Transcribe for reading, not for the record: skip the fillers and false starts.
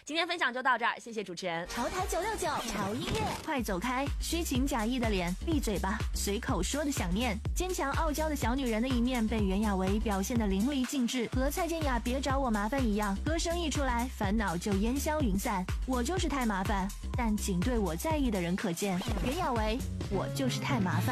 今天分享就到这儿，谢谢主持人。 潮台969潮音乐， 快走开！虚情假意的脸，闭嘴吧！随口说的想念，坚强傲娇的小女人的一面被袁娅维表现得淋漓尽致，和蔡健雅别找我麻烦一样，歌声一出来，烦恼就烟消云散。我就是太麻烦，但仅对我在意的人可见。袁娅维，我就是太麻烦。